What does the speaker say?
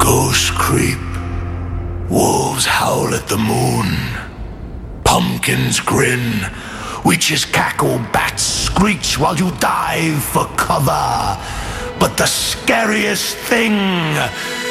Ghosts creep. Wolves howl at the moon. Pumpkins grin. Witches cackle, bats screech while you dive for cover. But the scariest thing